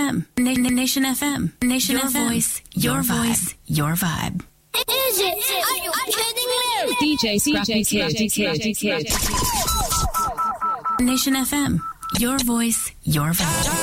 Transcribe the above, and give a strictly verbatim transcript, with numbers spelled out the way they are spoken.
M. Na- Na- Nation F M. Nation Your F M. voice, Your voice, your vibe. Is it? Are you kidding me? D J Scrappy Kid, Kid, Kid. Nation F M. Your voice, your vibe.